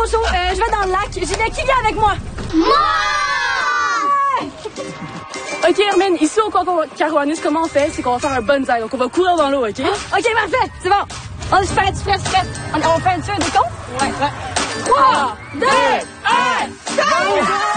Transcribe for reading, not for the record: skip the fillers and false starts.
bonjour, je vais dans le lac. J'ai bien qui vient avec moi? Moi! OK, Hermine, ici au Concours Carouanis, comment on fait? C'est qu'on va faire un bonsaï. Donc, on va courir dans l'eau, OK? OK, parfait, c'est bon. On se fait, tu prêt? On fait un décompte? Ouais. 3, 2, 1, go!